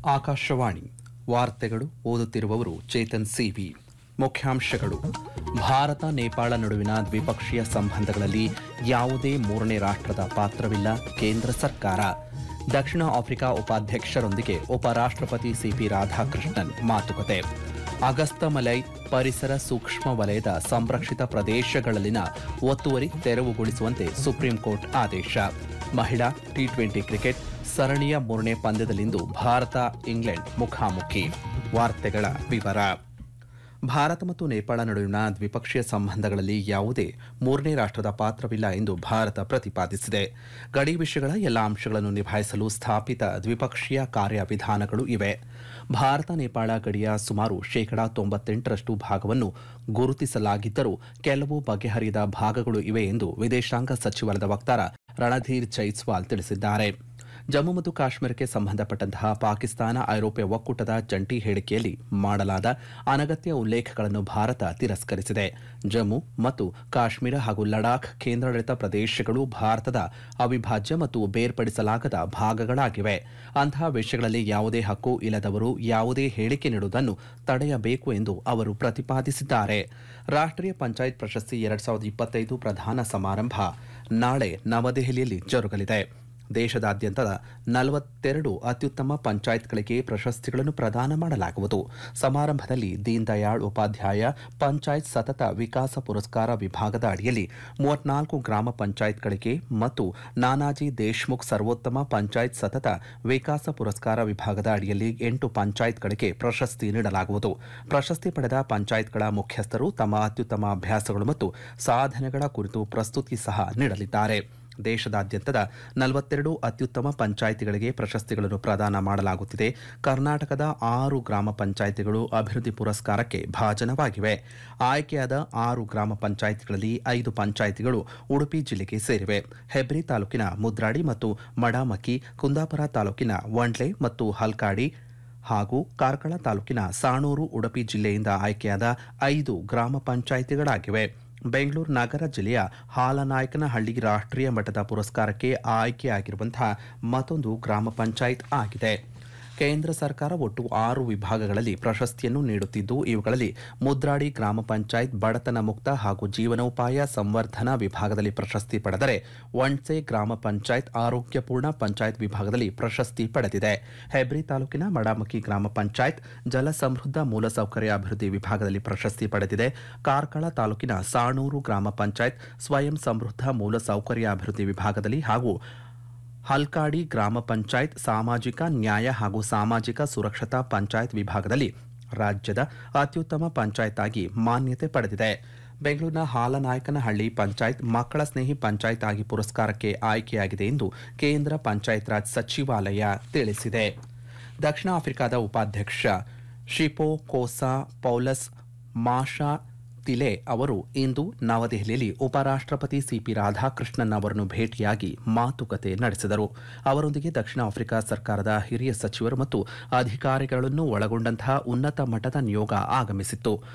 ಆಕಾಶವಾಣಿ ವಾರ್ತೆಗಳು ಓದುತ್ತಿರುವವರು ಚೇತನ್ ಸಿವಿ. ಮುಖ್ಯಾಂಶಗಳು: ಭಾರತ ನೇಪಾಳ ನಡುವಿನ ದ್ವಿಪಕ್ಷೀಯ ಸಂಬಂಧಗಳಲ್ಲಿ ಯಾವುದೇ ಮೂರನೇ ರಾಷ್ಟ್ರದ ಪಾತ್ರವಿಲ್ಲ, ಕೇಂದ್ರ ಸರ್ಕಾರ. ದಕ್ಷಿಣ ಆಫ್ರಿಕಾ ಉಪಾಧ್ಯಕ್ಷರೊಂದಿಗೆ ಉಪರಾಷ್ಟ್ರಪತಿ ಸಿಪಿ ರಾಧಾಕೃಷ್ಣನ್ ಮಾತುಕತೆ. ಅಗಸ್ತಮಲೈ ಪರಿಸರ ಸೂಕ್ಷ್ಮ ವಲಯದ ಸಂರಕ್ಷಿತ ಪ್ರದೇಶಗಳಲ್ಲಿನ ಒತ್ತುವರಿ ತೆರವುಗೊಳಿಸುವಂತೆ ಸುಪ್ರೀಂ ಕೋರ್ಟ್ ಆದೇಶ. ಮಹಿಳಾ ಟಿ20 ಕ್ರಿಕೆಟ್ ಸರಣಿಯ ಮೂರನೇ ಪಂದ್ಯದಲ್ಲಿಂದು ಭಾರತ ಇಂಗ್ಲೆಂಡ್ ಮುಖಾಮುಖಿ. ವಾರ್ತೆಗಳ ವಿವರ. ಭಾರತ ಮತ್ತು ನೇಪಾಳ ನಡುವಿನ ದ್ವಿಪಕ್ಷೀಯ ಸಂಬಂಧಗಳಲ್ಲಿ ಯಾವುದೇ ಮೂರನೇ ರಾಷ್ಟ್ರದ ಪಾತ್ರವಿಲ್ಲ ಎಂದು ಭಾರತ ಪ್ರತಿಪಾದಿಸಿದೆ. ಗಡಿ ವಿಷಯಗಳ ಎಲ್ಲ ಅಂಶಗಳನ್ನು ನಿಭಾಯಿಸಲು ಸ್ಥಾಪಿತ ದ್ವಿಪಕ್ಷೀಯ ಕಾರ್ಯವಿಧಾನಗಳು ಇವೆ. ಭಾರತ ನೇಪಾಳ ಗಡಿಯ ಸುಮಾರು 98% ಭಾಗವನ್ನು ಗುರುತಿಸಲಾಗಿದ್ದರೂ ಕೆಲವು ಬಗೆಹರಿಯದ ಭಾಗಗಳು ಇವೆ ಎಂದು ವಿದೇಶಾಂಗ ಸಚಿವಾಲಯದ ವಕ್ತಾರ ರಣಧೀರ್ ಜೈಸ್ವಾಲ್ ತಿಳಿಸಿದ್ದಾರೆ. ಜಮ್ಮು ಮತ್ತು ಕಾಶ್ಮೀರಕ್ಕೆ ಸಂಬಂಧಪಟ್ಟಂತಹ ಪಾಕಿಸ್ತಾನ ಐರೋಪ್ಯ ಒಕ್ಕೂಟದ ಜಂಟಿ ಹೇಳಿಕೆಯಲ್ಲಿ ಮಾಡಲಾದ ಅನಗತ್ಯ ಉಲ್ಲೇಖಗಳನ್ನು ಭಾರತ ತಿರಸ್ಕರಿಸಿದೆ. ಜಮ್ಮು ಮತ್ತು ಕಾಶ್ಮೀರ ಹಾಗೂ ಲಡಾಖ್ ಕೇಂದ್ರಾಡಳಿತ ಪ್ರದೇಶಗಳು ಭಾರತದ ಅವಿಭಾಜ್ಯ ಮತ್ತು ಬೇರ್ಪಡಿಸಲಾಗದ ಭಾಗಗಳಾಗಿವೆ. ಅಂತಹ ವಿಷಯಗಳಲ್ಲಿ ಯಾವುದೇ ಹಕ್ಕು ಇಲ್ಲದವರು ಯಾವುದೇ ಹೇಳಿಕೆ ನೀಡುವುದನ್ನು ತಡೆಯಬೇಕು ಎಂದು ಅವರು ಪ್ರತಿಪಾದಿಸಿದ್ದಾರೆ. ರಾಷ್ಟ್ರೀಯ ಪಂಚಾಯತ್ ಪ್ರಶಸ್ತಿ 2025 ಪ್ರಧಾನ ಸಮಾರಂಭ ನಾಳೆ ನವದೆಹಲಿಯಲ್ಲಿ ಜರುಗಲಿದೆ. ದೇಶದಾದ್ಯಂತದ 42 ಅತ್ಯುತ್ತಮ ಪಂಚಾಯತ್ಗಳಿಗೆ ಪ್ರಶಸ್ತಿಗಳನ್ನು ಪ್ರದಾನ ಮಾಡಲಾಗುವುದು. ಸಮಾರಂಭದಲ್ಲಿ ದೀನ್ ದಯಾಳ್ ಉಪಾಧ್ಯಾಯ ಪಂಚಾಯತ್ ಸತತ ವಿಕಾಸ ಪುರಸ್ಕಾರ ವಿಭಾಗದ ಅಡಿಯಲ್ಲಿ 34 ಗ್ರಾಮ ಪಂಚಾಯತ್ಗಳಿಗೆ ಮತ್ತು ನಾನಾಜಿ ದೇಶ್ಮುಖ್ ಸರ್ವೋತ್ತಮ ಪಂಚಾಯತ್ ಸತತ ವಿಕಾಸ ಪುರಸ್ಕಾರ ವಿಭಾಗದ ಅಡಿಯಲ್ಲಿ 8 ಪಂಚಾಯತ್ಗಳಿಗೆ ಪ್ರಶಸ್ತಿ ನೀಡಲಾಗುವುದು. ಪ್ರಶಸ್ತಿ ಪಡೆದ ಪಂಚಾಯತ್ಗಳ ಮುಖ್ಯಸ್ಥರು ತಮ್ಮ ಅತ್ಯುತ್ತಮ ಅಭ್ಯಾಸಗಳು ಮತ್ತು ಸಾಧನೆಗಳ ಕುರಿತು ಪ್ರಸ್ತುತಿ ಸಹ ನೀಡಲಿದ್ದಾರೆ. ದೇಶದಾದ್ಯಂತದ 42 ಅತ್ಯುತ್ತಮ ಪಂಚಾಯಿತಿಗಳಿಗೆ ಪ್ರಶಸ್ತಿಗಳನ್ನು ಪ್ರದಾನ ಮಾಡಲಾಗುತ್ತಿದೆ. ಕರ್ನಾಟಕದ 6 ಗ್ರಾಮ ಪಂಚಾಯಿತಿಗಳು ಅಭಿವೃದ್ಧಿ ಪುರಸ್ಕಾರಕ್ಕೆ ಭಾಜನವಾಗಿವೆ. ಆಯ್ಕೆಯಾದ 6 ಗ್ರಾಮ ಪಂಚಾಯಿತಿಗಳಲ್ಲಿ 5 ಪಂಚಾಯಿತಿಗಳು ಉಡುಪಿ ಜಿಲ್ಲೆಗೆ ಸೇರಿವೆ. ಹೆಬ್ರಿ ತಾಲೂಕಿನ ಮುದ್ರಾಡಿ ಮತ್ತು ಮಡಾಮಕ್ಕಿ, ಕುಂದಾಪುರ ತಾಲೂಕಿನ ವಂಡ್ಲೆ ಮತ್ತು ಹಲ್ಕಾಡಿ ಹಾಗೂ ಕಾರ್ಕಳ ತಾಲೂಕಿನ ಸಾಣೂರು ಉಡುಪಿ ಜಿಲ್ಲೆಯಿಂದ ಆಯ್ಕೆಯಾದ 5 ಗ್ರಾಮ ಪಂಚಾಯಿತಿಗಳಾಗಿವೆ. ಬೆಂಗಳೂರು ನಗರ ಜಿಲ್ಲೆಯ ಹಾಲನಾಯಕನಹಳ್ಳಿ ರಾಷ್ಟ್ರೀಯ ಮಟ್ಟದ ಪುರಸ್ಕಾರಕ್ಕೆ ಆಯ್ಕೆಯಾಗಿರುವಂತಹ ಮತ್ತೊಂದು ಗ್ರಾಮ ಪಂಚಾಯತ್ ಆಗಿದೆ. ಕೇಂದ್ರ ಸರ್ಕಾರ ಒಟ್ಟು 6 ವಿಭಾಗಗಳಲ್ಲಿ ಪ್ರಶಸ್ತಿಯನ್ನು ನೀಡುತ್ತಿದ್ದು, ಇವುಗಳಲ್ಲಿ ಮುದ್ರಾಡಿ ಗ್ರಾಮ ಪಂಚಾಯತ್ ಬಡತನ ಮುಕ್ತ ಹಾಗೂ ಜೀವನೋಪಾಯ ಸಂವರ್ಧನಾ ವಿಭಾಗದಲ್ಲಿ ಪ್ರಶಸ್ತಿ ಪಡೆದರೆ, ವಂಡ್ಸೆ ಗ್ರಾಮ ಪಂಚಾಯತ್ ಆರೋಗ್ಯಪೂರ್ಣ ಪಂಚಾಯತ್ ವಿಭಾಗದಲ್ಲಿ ಪ್ರಶಸ್ತಿ ಪಡೆದಿದೆ. ಹೆಬ್ರಿ ತಾಲೂಕಿನ ಮಡಾಮಕ್ಕಿ ಗ್ರಾಮ ಪಂಚಾಯತ್ ಜಲ ಸಮೃದ್ಧ ಮೂಲಸೌಕರ್ಯ ಅಭಿವೃದ್ಧಿ ವಿಭಾಗದಲ್ಲಿ ಪ್ರಶಸ್ತಿ ಪಡೆದಿದೆ. ಕಾರ್ಕಳ ತಾಲೂಕಿನ ಸಾಣೂರು ಗ್ರಾಮ ಪಂಚಾಯತ್ ಸ್ವಯಂ ಸಮೃದ್ಧ ಮೂಲಸೌಕರ್ಯ ಅಭಿವೃದ್ಧಿ ವಿಭಾಗದಲ್ಲಿ ಹಾಗೂ ಹಲ್ಕಾಡಿ ಗ್ರಾಮ ಪಂಚಾಯತ್ ಸಾಮಾಜಿಕ ನ್ಯಾಯ ಹಾಗೂ ಸಾಮಾಜಿಕ ಸುರಕ್ಷತಾ ಪಂಚಾಯತ್ ವಿಭಾಗದಲ್ಲಿ ರಾಜ್ಯದ ಅತ್ಯುತ್ತಮ ಪಂಚಾಯತ್ ಆಗಿ ಮಾನ್ಯತೆ ಪಡೆದಿದೆ. ಬೆಂಗಳೂರಿನ ಹಾಲನಾಯಕನಹಳ್ಳಿ ಪಂಚಾಯತ್ ಮಕ್ಕಳ ಸ್ನೇಹಿ ಪಂಚಾಯತ್ ಆಗಿ ಪುರಸ್ಕಾರಕ್ಕೆ ಆಯ್ಕೆಯಾಗಿದೆ ಎಂದು ಕೇಂದ್ರ ಪಂಚಾಯತ್ ರಾಜ್ ಸಚಿವಾಲಯ ತಿಳಿಸಿದೆ. ದಕ್ಷಿಣ ಆಫ್ರಿಕಾದ ಉಪಾಧ್ಯಕ್ಷ ಶಿಪೋಕೋಸಾ ಪೌಲಸ್ ಮಾಶಾ ತಿಲೆ ಅವರು ಇಂದು ನವದೆಹಲಿಯಲ್ಲಿ ಉಪರಾಷ್ಟ್ರಪತಿ ಸಿಪಿ ರಾಧಾಕೃಷ್ಣನ್ ಅವರನ್ನು ಭೇಟಿಯಾಗಿ ಮಾತುಕತೆ ನಡೆಸಿದರು. ಅವರೊಂದಿಗೆ ದಕ್ಷಿಣ ಆಫ್ರಿಕಾ ಸರ್ಕಾರದ ಹಿರಿಯ ಸಚಿವರು ಮತ್ತು ಅಧಿಕಾರಿಗಳನ್ನು ಒಳಗೊಂಡಂತಹ ಉನ್ನತ ಮಟ್ಟದ ನಿಯೋಗ ಆಗಮಿಸಿತ್ತು.